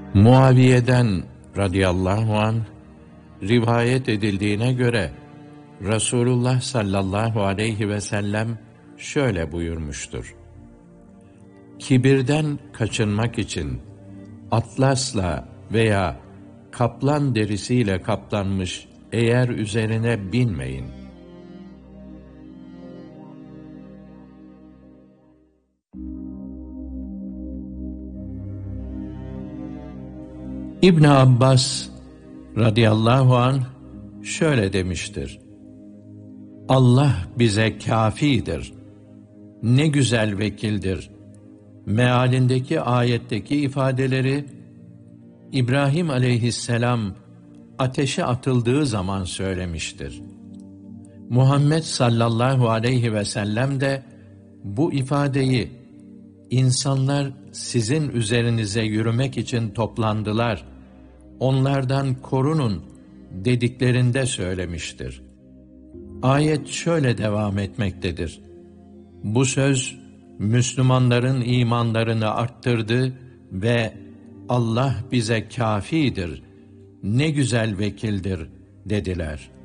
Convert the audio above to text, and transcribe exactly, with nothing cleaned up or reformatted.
Muaviye'den radıyallahu anh rivayet edildiğine göre Resulullah sallallahu aleyhi ve sellem şöyle buyurmuştur: Kibirden kaçınmak için atlasla veya kaplan derisiyle kaplanmış eğer üzerine binmeyin. İbn Abbas radıyallahu anh şöyle demiştir: Allah bize kâfidir, ne güzel vekildir. Mealindeki ayetteki ifadeleri İbrahim aleyhisselam ateşe atıldığı zaman söylemiştir. Muhammed sallallahu aleyhi ve sellem de bu ifadeyi insanlar sizin üzerinize yürümek için toplandılar, onlardan korunun dediklerinde söylemiştir. Ayet şöyle devam etmektedir: Bu söz Müslümanların imanlarını arttırdı ve Allah bize kâfidir, ne güzel vekildir dediler.